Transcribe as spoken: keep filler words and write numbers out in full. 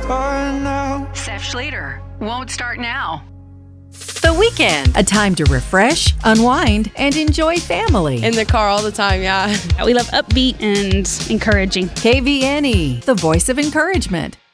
start now. Seth Schlater, won't start now. The weekend, a time to refresh, unwind, and enjoy family. In the car all the time, yeah. We love upbeat and encouraging. K V N E, the voice of encouragement.